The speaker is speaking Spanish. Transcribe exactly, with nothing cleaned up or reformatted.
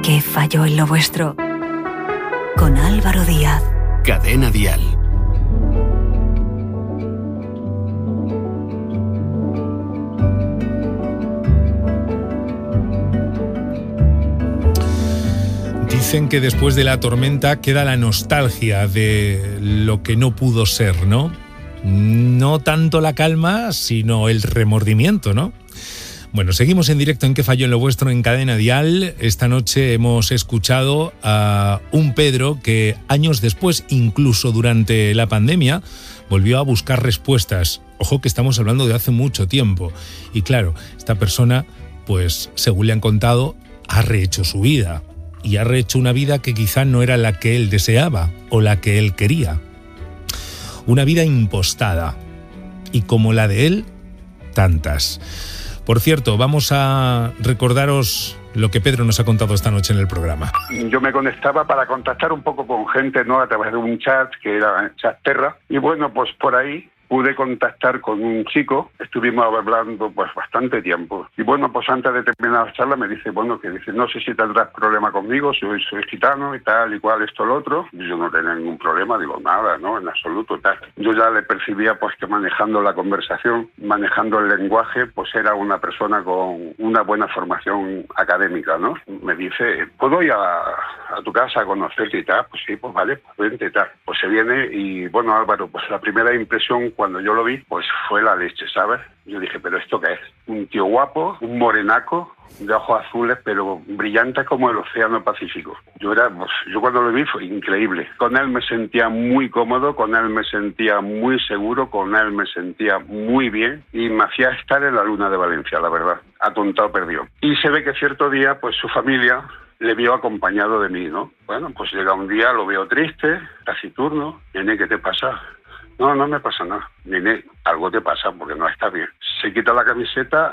¿Qué falló en lo vuestro? Con Álvaro Díaz. Cadena Dial. Dicen que después de la tormenta queda la nostalgia de lo que no pudo ser, ¿no? No tanto la calma, sino el remordimiento, ¿no? Bueno, seguimos en directo en ¿Qué falló en lo vuestro? En Cadena Dial. Esta noche hemos escuchado a un Pedro que años después, incluso durante la pandemia, volvió a buscar respuestas. Ojo que estamos hablando de hace mucho tiempo. Y claro, esta persona, pues según le han contado, ha rehecho su vida. Y ha rehecho una vida que quizá no era la que él deseaba o la que él quería. Una vida impostada. Y como la de él, tantas. Por cierto, vamos a recordaros lo que Pedro nos ha contado esta noche en el programa. Yo me conectaba para contactar un poco con gente, ¿no? A través de un chat que era Chatterra. Y bueno, pues por ahí pude contactar con un chico, estuvimos hablando pues bastante tiempo. Y bueno, pues antes de terminar la charla me dice, bueno, que dice, no sé si tendrás problema conmigo, soy, soy gitano y tal, y cual, esto, lo otro. Y yo no tenía ningún problema, digo, nada, ¿no? En absoluto, tal. Yo ya le percibía pues que manejando la conversación, manejando el lenguaje, pues era una persona con una buena formación académica, ¿no? Me dice, ¿puedo ir a, a tu casa a conocerte y tal? Pues sí, pues vale, pues vente y tal. Pues se viene y bueno, Álvaro, pues la primera impresión cuando yo lo vi, pues fue la leche, ¿sabes? Yo dije, ¿pero esto qué es? Un tío guapo, un morenaco, de ojos azules, pero brillante como el océano Pacífico. Yo era, pues, yo cuando lo vi fue increíble. Con él me sentía muy cómodo, con él me sentía muy seguro, con él me sentía muy bien y me hacía estar en la luna de Valencia, la verdad. Atontado perdió. Y se ve que cierto día, pues su familia le vio acompañado de mí, ¿no? Bueno, pues llega un día, lo veo triste, taciturno. Nene, ¿qué te pasa? No, no me pasa nada. Nene, algo te pasa porque no está bien. Se quita la camiseta